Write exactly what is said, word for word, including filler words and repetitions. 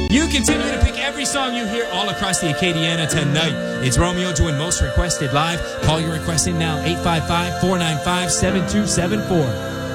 You continue to pick every song you hear all across the Acadiana tonight. It's Romeo doing Most Requested Live. Call your request in now, eight five five, four nine five, seven two seven four.